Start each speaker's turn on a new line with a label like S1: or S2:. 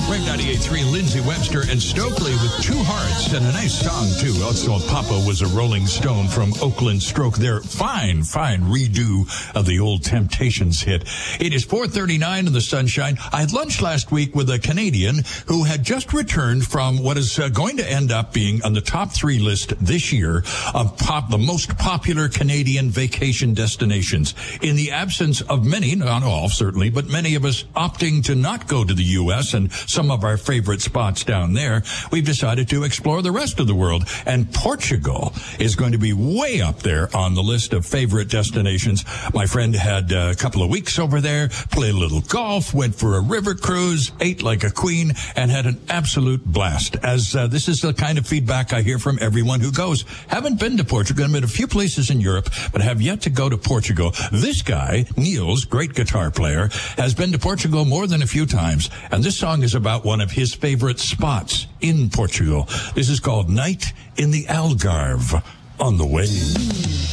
S1: Wave 98.3, Lindsay Webster and Stokely with Two Hearts, and a nice song, too. Also, Papa was a Rolling Stone from Oakland Stroke. Their fine redo of the old Temptations hit. It is 4:39 in the sunshine. I had lunch last week with a Canadian who had just returned from what is going to end up being on the top 3 list this year of the most popular Canadian vacation destinations. In the absence of many, not all certainly, but many of us opting to not go to the U.S. and some of our favorite spots down there, we've decided to explore the rest of the world. And Portugal is going to be way up there on the list of favorite destinations. My friend had a couple of weeks over there, played a little golf, went for a river cruise, ate like a queen, and had an absolute blast. As this is the kind of feedback I hear from everyone who goes. Haven't been to Portugal. I've been to a few places in Europe, but have yet to go to Portugal. This guy, Niels, great guitar player, has been to Portugal more than a few times, and this song is about one of his favorite spots in Portugal. This is called Night in the Algarve on the Wave.